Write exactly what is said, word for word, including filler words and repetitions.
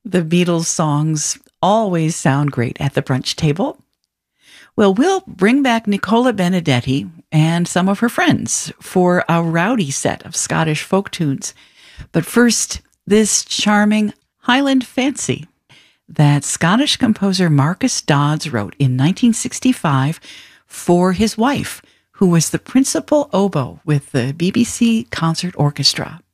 The Beatles songs always sound great at the brunch table. Well, we'll bring back Nicola Benedetti and some of her friends for a rowdy set of Scottish folk tunes. But first, this charming Highland Fancy that Scottish composer Marcus Dodds wrote in nineteen sixty-five for his wife, who was the principal oboe with the B B C Concert Orchestra.